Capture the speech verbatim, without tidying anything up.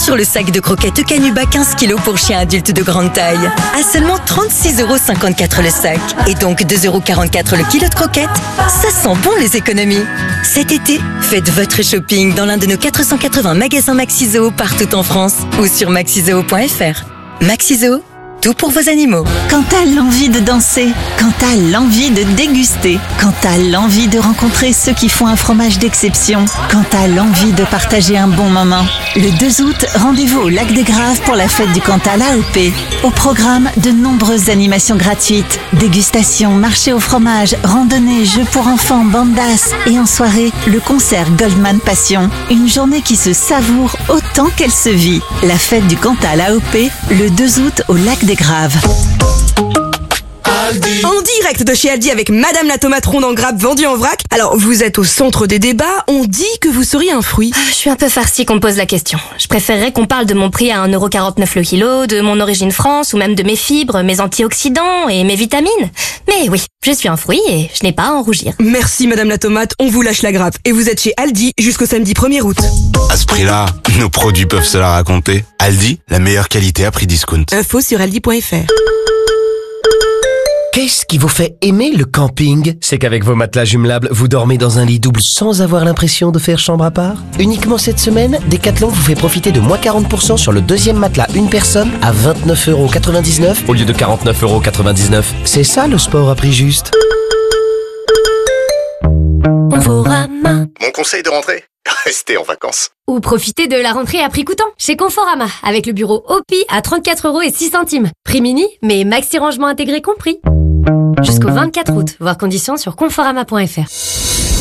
sur le sac de croquettes Canuba quinze kilos pour chiens adultes de grande taille. À seulement trente-six euros cinquante-quatre le sac. Et donc deux euros quarante-quatre le kilo de croquettes. Ça sent bon les économies. Cet été, faites votre shopping dans l'un de nos quatre cent quatre-vingts magasins Maxi-Zoo partout en France ou sur maxizoo point f r. Maxi-Zoo, tout pour vos animaux. Quand t'as l'envie de danser, quand t'as l'envie de déguster, quand t'as l'envie de rencontrer ceux qui font un fromage d'exception, quand t'as l'envie de partager un bon moment. Le deux août, rendez-vous au Lac des Graves pour la fête du Cantal A O P. Au programme, de nombreuses animations gratuites. Dégustation, marché au fromage, randonnée, jeux pour enfants, bandas. Et en soirée, le concert Goldman Passion. Une journée qui se savoure autant qu'elle se vit. La fête du Cantal A O P, le deux août au Lac des Graves. En direct de chez Aldi avec Madame la tomate ronde en grappe vendue en vrac. Alors, vous êtes au centre des débats. On dit que vous seriez un fruit. Je suis un peu farcie qu'on me pose la question. Je préférerais qu'on parle de mon prix à un euro quarante-neuf le kilo, de mon origine France, ou même de mes fibres, mes antioxydants et mes vitamines. Mais oui, je suis un fruit et je n'ai pas à en rougir. Merci Madame la tomate, on vous lâche la grappe. Et vous êtes chez Aldi jusqu'au samedi premier août. À ce prix-là, nos produits peuvent se la raconter. Aldi, la meilleure qualité à prix discount. Info sur aldi point f r. Qu'est-ce qui vous fait aimer le camping? C'est qu'avec vos matelas jumelables, vous dormez dans un lit double sans avoir l'impression de faire chambre à part. Uniquement cette semaine, Decathlon vous fait profiter de moins quarante pour cent sur le deuxième matelas une personne à vingt-neuf euros quatre-vingt-dix-neuf au lieu de quarante-neuf euros quatre-vingt-dix-neuf. C'est ça le sport à prix juste. Conforama. Mon conseil de rentrée? Restez en vacances. Ou profitez de la rentrée à prix coûtant chez Conforama avec le bureau O P I à trente-quatre euros et six centimes. Prix mini, mais maxi rangement intégré compris. Jusqu'au vingt-quatre août, voir conditions sur conforama point f r.